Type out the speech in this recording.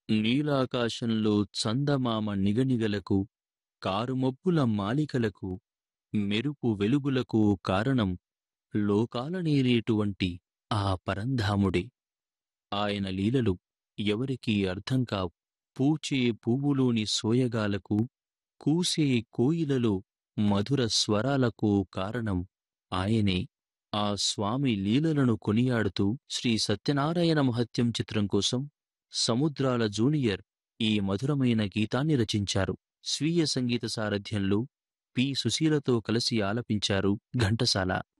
నీలాకాశంలో చందమామ నిగనిగలకు, కారుమబ్బుల మాలికలకు, మెరుపు వెలుగులకు కారణం లోకాలనేలేటువంటి ఆ పరంధాముడే. ఆయన లీలలు ఎవరికీ అర్థం కావు. పూచే పువ్వులోని సోయగాలకు, కూసే కోయిలలో మధుర స్వరాలకు కారణం ఆయనే. ఆ స్వామి లీలలను కొనియాడుతూ శ్రీ సత్యనారాయణ మహత్యం చిత్రం కోసం సముద్రాల జూనియర్ ఈ మధురమైన గీతాన్ని రచించారు. స్వీయ సంగీత సారథ్యంలో పి. సుశీలతో కలిసి ఆలపించారు ఘంటసాల.